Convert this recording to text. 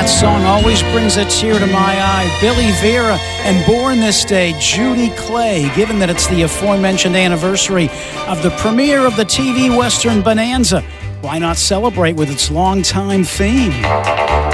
That song always brings a tear to my eye. Billy Vera and born this day, Judy Clay. Given that it's the aforementioned anniversary of the premiere of the TV Western Bonanza, why not celebrate with its longtime theme?